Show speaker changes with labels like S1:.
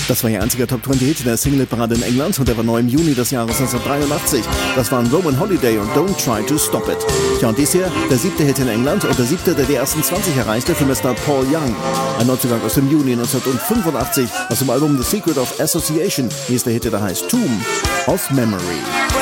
S1: Das war ihr einziger Top-20-Hit der Single-Parade in England und der war neu im Juni des Jahres 1983. Das waren Roman Holiday und Don't Try to Stop It. Tja, und dies hier der 7. Hit in England und der 7., der die ersten 20 erreichte für Mr. Paul Young. Ein Neuzugang aus dem Juni 1985 aus dem Album The Secret of Association. Hier ist der Hit, der heißt Tomb of Memory.